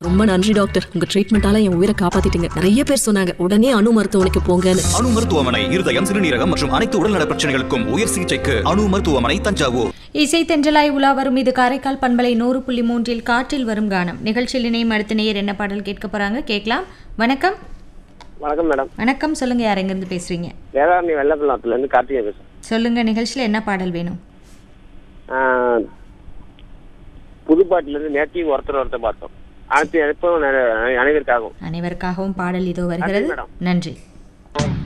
ரொம்ப நன்றி டாக்டர், உங்க ட்ரீட்மெண்டால என் உயிரை காப்பாத்திட்டீங்க. நிறைய பேர் சொன்னாங்க உடனே அணு மருத்துவமனைக்கு போங்கன்னு. அணு மருத்துவமனை இருதயம், சிறுநீரகம் மற்றும் அனைத்து உடல்நல பிரச்சனைகளுக்கும் உயர் சிகிச்சைக்கு அணு மருத்துவமனை, தஞ்சாவூர். இசை தென்றலாய் உலா வரும் இது காரைக்கால் பண்பலை 100.3 காற்றில் வரும் கானம் நிகழ்ச்சியில் இணையும் அடுத்த நேயர் என்ன பாடல் கேட்க போறாங்க கேட்கலாம். வணக்கம். வணக்கம் மேடம். வணக்கம், சொல்லுங்க, யார் எங்க இருந்து பேசுறீங்க? வேதாரணி வெள்ளப்பள்ளத்துல இருந்து கார்த்திகை பேசுறேன். சொல்லுங்க, நிகழ்ச்சியில என்ன பாடல் வேணும்? புதுப்பாட்டுல இருந்து நேற்றையும் ஒருத்தர் பார்த்தோம். அனைத்து அனைவருக்காகவும் அனைவருக்காகவும் பாடல் இதோ வருகிறது. நன்றி.